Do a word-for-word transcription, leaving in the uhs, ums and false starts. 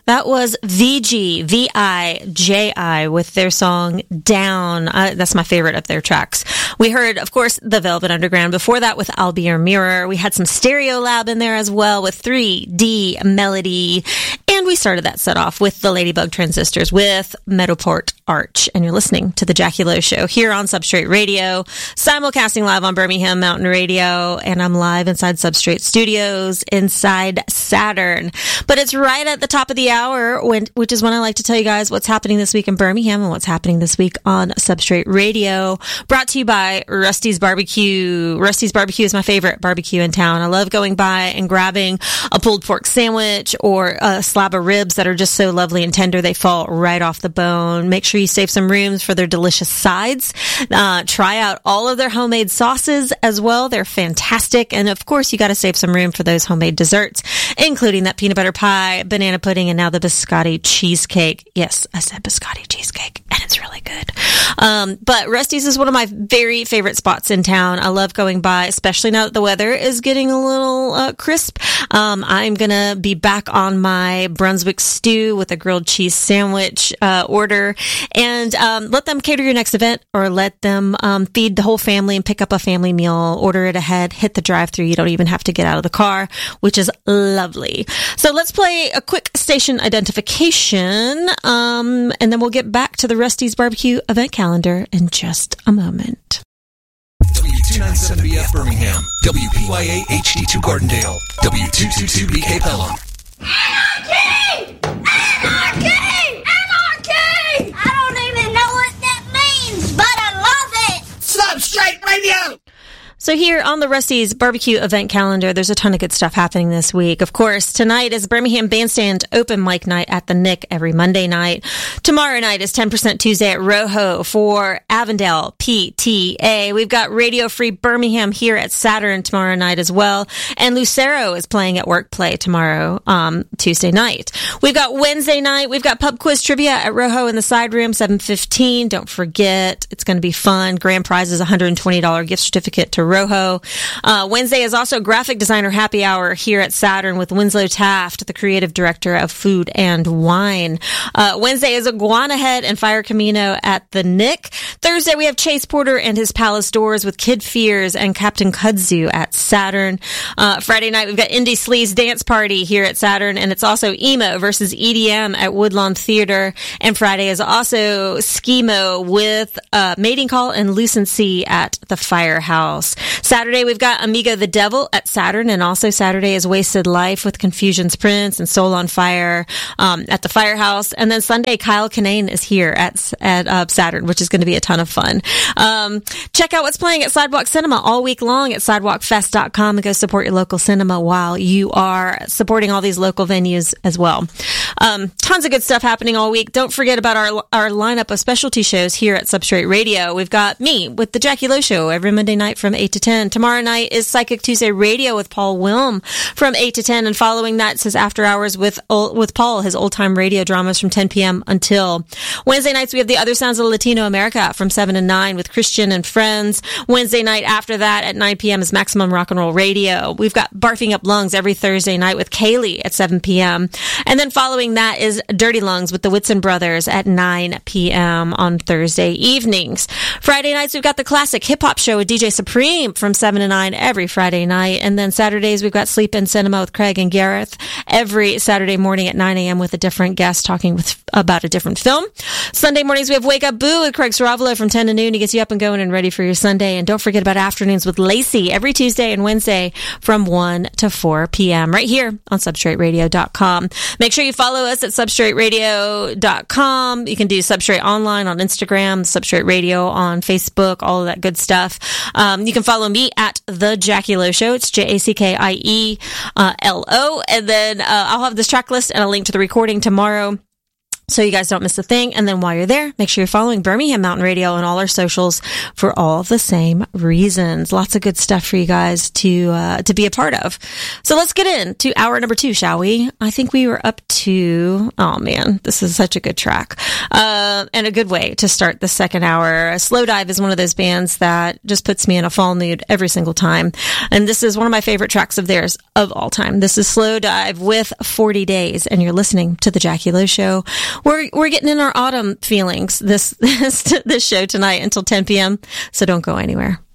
That was V G, V I J I, with their song Down. Uh, that's my favorite of their tracks. We heard, of course, The Velvet Underground. Before that, with I'll Be Your Mirror. We had some Stereolab in there as well with three D Melody. And we started that set off with the Ladybug Transistors with Meadowport Arch. And you're listening to The Jackie Lowe Show here on Substrate Radio, simulcasting live on Birmingham Mountain Radio. And I'm live inside Substrate Studios, inside Saturn. But it's right at the top of the hour, when, which is when I like to tell you guys what's happening this week in Birmingham and what's happening this week on Substrate Radio. Brought to you by Rusty's Barbecue. Rusty's Barbecue is my favorite barbecue in town. I love going by and grabbing a pulled pork sandwich or a slab of ribs that are just so lovely and tender they fall right off the bone. Make sure you save some room for their delicious sides. Uh, try out all of their homemade sauces as well. They're fantastic. And of course, you got to save some room for those homemade desserts, including that peanut butter pie, banana pudding, and now the biscotti cheesecake. Yes, I said biscotti cheesecake, and it's really good. Um, but Rusty's is one of my very favorite spots in town. I love going by, especially now that the weather is getting a little uh, crisp. Um, I'm going to be back on my Brunswick stew with a grilled cheese sandwich uh, order, and um, let them cater your next event, or let them um, feed the whole family and pick up a family meal. Order it ahead, hit the drive-thru. You don't even have to get out of the car, which is lovely. So let's play a quick station identification, um, and then we'll get back to the Rusty's Barbecue event calendar in just a moment. W two ninety-seven B F Birmingham, W P Y A H D two Gardendale, W two twenty-two B K Pelham. Anarchy! Anarchy! Anarchy! I don't even know what that means, but I love it! Substrate Radio! So here on the Rusty's Barbecue event calendar, there's a ton of good stuff happening this week. Of course, tonight is Birmingham Bandstand Open Mic Night at the Nick every Monday night. Tomorrow night is ten percent Tuesday at Rojo for Avondale P T A. We've got Radio Free Birmingham here at Saturn tomorrow night as well. And Lucero is playing at Workplay tomorrow, um, Tuesday night. We've got Wednesday night. We've got Pub Quiz Trivia at Rojo in the side room, seven fifteen. Don't forget, it's going to be fun. Grand prize is a one hundred twenty dollars gift certificate to Rojo. Uh, Wednesday is also Graphic Designer Happy Hour here at Saturn with Winslow Taft, the creative director of Food and Wine. Uh, Wednesday is Iguana Head and Fire Camino at the Nick. Thursday we have Chase Porter and his Palace Doors with Kid Fears and Captain Kudzu at Saturn. Uh, Friday night we've got Indie Sleaze Dance Party here at Saturn, and it's also Emo versus E D M at Woodlawn Theater. And Friday is also Schemo with uh, Mating Call and Lucency at the Firehouse. Saturday, we've got Amigo the Devil at Saturn, and also Saturday is Wasted Life with Confusion's Prince and Soul on Fire um, at the Firehouse. And then Sunday, Kyle Kinane is here at at uh, Saturn, which is going to be a ton of fun. Um, check out what's playing at Sidewalk Cinema all week long at sidewalk fest dot com, and go support your local cinema while you are supporting all these local venues as well. Um, tons of good stuff happening all week. Don't forget about our our lineup of specialty shows here at Substrate Radio. We've got me with the Jackie Lowe Show every Monday night from eight to ten. Tomorrow night is Psychic Tuesday Radio with Paul Wilm from eight to ten. And following that says After Hours with with Paul, his old-time radio dramas from ten p.m. until Wednesday nights. We have The Other Sounds of Latino America from seven to nine with Christian and Friends. Wednesday night after that at nine p.m. is Maximum Rock and Roll Radio. We've got Barfing Up Lungs every Thursday night with Kaylee at seven p.m. And then following that is Dirty Lungs with the Whitson Brothers at nine p.m. on Thursday evenings. Friday nights, we've got the Classic Hip Hop Show with D J Supreme from seven to nine every Friday night. And then Saturdays, we've got Sleep in Cinema with Craig and Gareth every Saturday morning at nine a.m. with a different guest talking with about a different film. Sunday mornings, we have Wake Up Boo with Craig Saravalo from ten to noon. He gets you up and going and ready for your Sunday. And don't forget about Afternoons with Lacey every Tuesday and Wednesday from one to four p.m. right here on substrate radio dot com. Make sure you follow us at substrate radio dot com. You can do Substrate Online on Instagram, Substrate Radio on Facebook, all of that good stuff. Um, you can follow me at The Jackie Lowe Show. It's J A C K I E L O. And then uh, I'll have this track list and a link to the recording tomorrow so you guys don't miss a thing. And then while you're there, make sure you're following Birmingham Mountain Radio on all our socials for all the same reasons. Lots of good stuff for you guys to uh, to be a part of. So let's get into hour number two, shall we? I think we were up to, oh man, this is such a good track. Uh, and a good way to start the second hour. Slowdive is one of those bands that just puts me in a fall mood every single time. And this is one of my favorite tracks of theirs of all time. This is Slowdive with forty days, and you're listening to The Jackie Lowe Show. We're we're getting in our autumn feelings this this this show tonight until ten p.m. So don't go anywhere.